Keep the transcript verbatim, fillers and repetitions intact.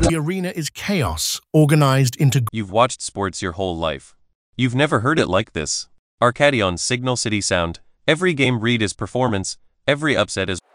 The arena is chaos, organized into... You've watched sports your whole life. You've never heard it like this. Arcadion Signal City Sound. Every game read is performance, every upset is...